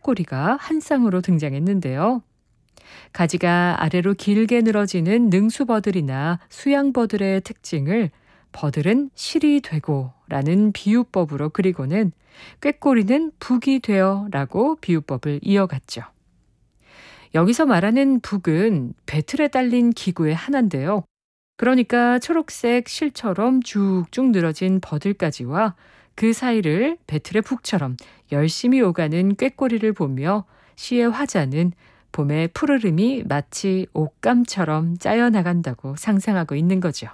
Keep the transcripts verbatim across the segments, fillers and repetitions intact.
꾀꼬리가 한 쌍으로 등장했는데요. 가지가 아래로 길게 늘어지는 능수버들이나 수양버들의 특징을 버들은 실이 되고 라는 비유법으로 그리고는 꾀꼬리는 북이 되어 라고 비유법을 이어갔죠. 여기서 말하는 북은 배틀에 딸린 기구의 하나인데요. 그러니까 초록색 실처럼 쭉쭉 늘어진 버들까지와 그 사이를 배틀의 북처럼 열심히 오가는 꾀꼬리를 보며 시의 화자는 봄의 푸르름이 마치 옷감처럼 짜여나간다고 상상하고 있는 거죠.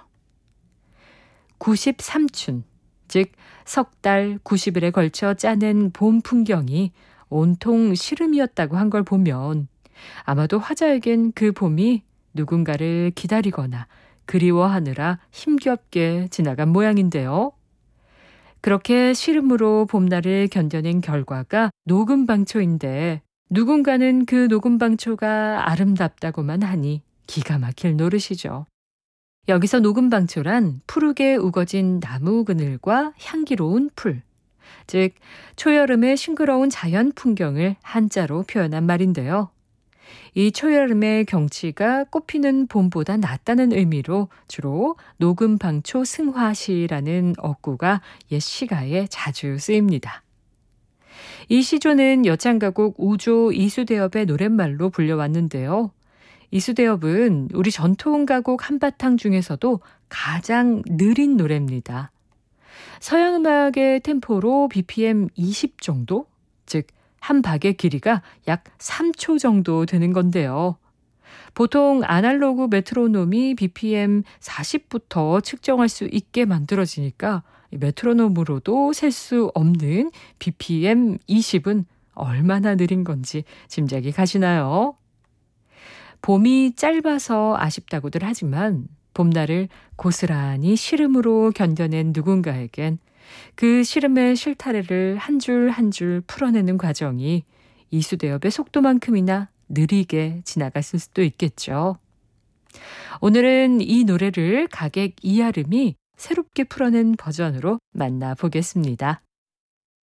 구십삼 춘, 즉 석 달 구십 일에 걸쳐 짜낸 봄 풍경이 온통 시름이었다고 한 걸 보면 아마도 화자에겐 그 봄이 누군가를 기다리거나 그리워하느라 힘겹게 지나간 모양인데요. 그렇게 시름으로 봄날을 견뎌낸 결과가 녹음방초인데 누군가는 그 녹음방초가 아름답다고만 하니 기가 막힐 노릇이죠. 여기서 녹음방초란 푸르게 우거진 나무 그늘과 향기로운 풀, 즉 초여름의 싱그러운 자연 풍경을 한자로 표현한 말인데요. 이 초여름의 경치가 꽃피는 봄보다 낫다는 의미로 주로 녹음방초 승화시라는 어구가 옛 시가에 자주 쓰입니다. 이 시조는 여창가곡 우조 이수대엽의 노랫말로 불려왔는데요. 이수대엽은 우리 전통가곡 한바탕 중에서도 가장 느린 노래입니다. 서양음악의 템포로 비피엠 이십 정도? 즉 한 박의 길이가 약 삼 초 정도 되는 건데요. 보통 아날로그 메트로놈이 비피엠 사십부터 측정할 수 있게 만들어지니까 메트로놈으로도 셀 수 없는 비피엠 이십은 얼마나 느린 건지 짐작이 가시나요? 봄이 짧아서 아쉽다고들 하지만 봄날을 고스란히 시름으로 견뎌낸 누군가에겐 그 시름의 실타래를 한 줄 한 줄 풀어내는 과정이 이수대엽의 속도만큼이나 느리게 지나갔을 수도 있겠죠. 오늘은 이 노래를 가객 이아름이 새롭게 풀어낸 버전으로 만나보겠습니다.